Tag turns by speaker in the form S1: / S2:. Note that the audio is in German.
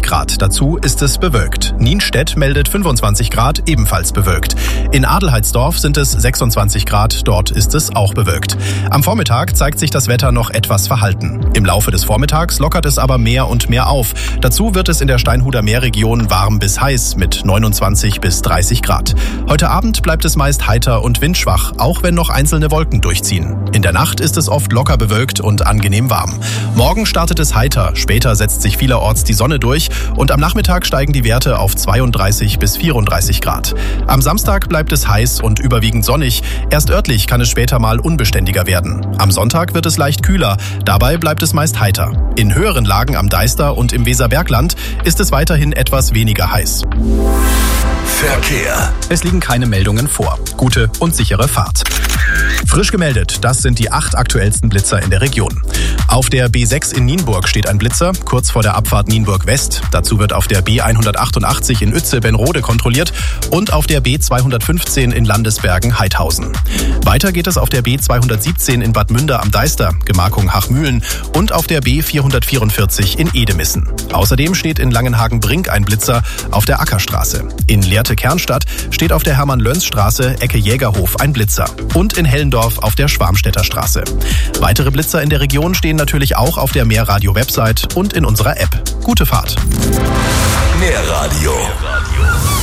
S1: Grad. Dazu ist es bewölkt. Nienstedt meldet 25 Grad, ebenfalls bewölkt. In Adelheidsdorf sind es 26 Grad, dort ist es auch bewölkt. Am Vormittag zeigt sich das Wetter noch etwas verhalten. Im Laufe des Vormittags lockert es aber mehr und mehr auf. Dazu wird es in der Steinhuder Meerregion warm bis heiß mit 29 bis 30 Grad. Heute Abend bleibt es meist heiter und windschwach, auch wenn noch einzelne Wolken durchziehen. In der Nacht ist es oft locker bewölkt und angenehm warm. Morgen startet es heiter, später setzt sich vielerorts die Sonne durch und am Nachmittag steigen die Werte auf 32 bis 34 Grad. Am Samstag bleibt es heiß und überwiegend sonnig. Erst örtlich kann es später mal unbeständiger werden. Am Sonntag wird es leicht kühler, dabei bleibt es meist heiter. In höheren Lagen am Deister und im Weserbergland ist es weiterhin etwas weniger heiß.
S2: Verkehr.
S1: Es liegen keine Meldungen vor. Gute und sichere Fahrt. Frisch gemeldet, das sind die 8 aktuellsten Blitzer in der Region. Auf der B6 in Nienburg steht ein Blitzer, kurz vor der Abfahrt Nienburg West. Dazu wird auf der B188 in Uetze-Benrode kontrolliert und auf der B215 in Landesbergen-Heidhausen. Weiter geht es auf der B217 in Bad Münder am Deister, Gemarkung Hachmühlen, und auf der B444 in Edemissen. Außerdem steht in Langenhagen-Brink ein Blitzer auf der Ackerstraße. In Lehrte-Kernstadt steht auf der Hermann-Löns-Straße, Ecke Jägerhof, ein Blitzer. Und in Hellendorf auf der Schwarmstädter Straße. Weitere Blitzer in der Region stehen natürlich auch auf der Mehrradio-Website und in unserer App. Gute Fahrt.
S2: Mehrradio.